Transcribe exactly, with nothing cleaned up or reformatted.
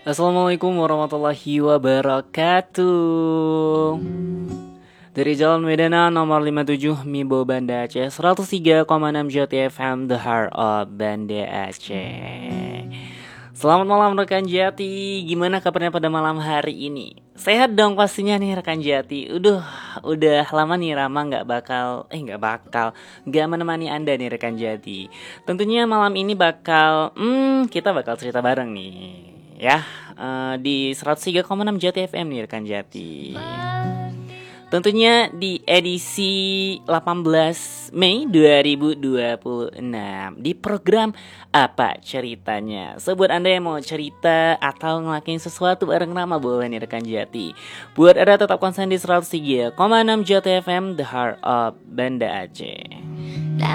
Assalamualaikum warahmatullahi wabarakatuh. Dari Jalan Medana nomor lima puluh tujuh Mibo Banda Aceh, seratus tiga koma enam J T F M The Heart of Banda Aceh. Selamat malam rekan Jati. Gimana kabarnya pada malam hari ini? Sehat dong pastinya nih rekan Jati. Udah, udah lama nih Rama nggak bakal, eh nggak bakal, nggak menemani Anda nih rekan Jati. Tentunya malam ini bakal, hmm kita bakal cerita bareng nih, ya uh, di seratus tiga koma enam J T F M nih rekan Jati. Tentunya di edisi delapan belas Mei dua ribu dua puluh enam di program Apa Ceritanya. So buat Anda yang mau cerita atau ngelakuin sesuatu bareng Rama boleh nih rekan Jati. Buat Anda tetap konsen di seratus tiga koma enam J T F M The Heart of Banda Aceh.